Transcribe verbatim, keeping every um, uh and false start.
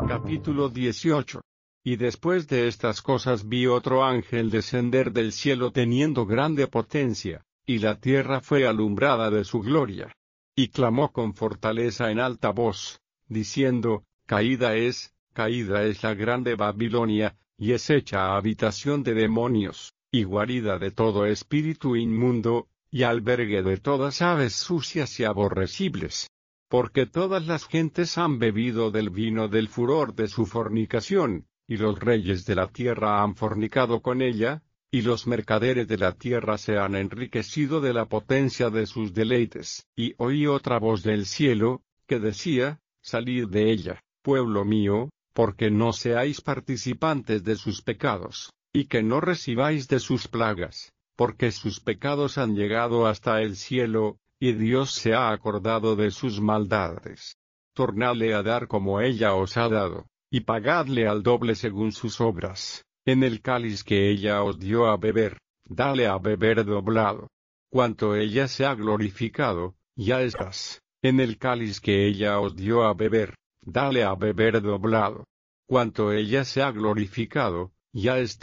Capítulo dieciocho. Y después de estas cosas vi otro ángel descender del cielo teniendo grande potencia, y la tierra fue alumbrada de su gloria. Y clamó con fortaleza en alta voz, diciendo, Caída es, caída es la grande Babilonia, y es hecha habitación de demonios, y guarida de todo espíritu inmundo, y albergue de todas aves sucias y aborrecibles. Porque todas las gentes han bebido del vino del furor de su fornicación, y los reyes de la tierra han fornicado con ella, y los mercaderes de la tierra se han enriquecido de la potencia de sus deleites. Y oí otra voz del cielo, que decía, Salid de ella, pueblo mío, porque no seáis participantes de sus pecados, y que no recibáis de sus plagas, porque sus pecados han llegado hasta el cielo, y Dios se ha acordado de sus maldades. Tornadle a dar como ella os ha dado, y pagadle al doble según sus obras. En el cáliz que ella os dio a beber, dale a beber doblado. Cuanto ella se ha glorificado, ya estás. En el cáliz que ella os dio a beber, dale a beber doblado. Cuanto ella se ha glorificado, ya estás.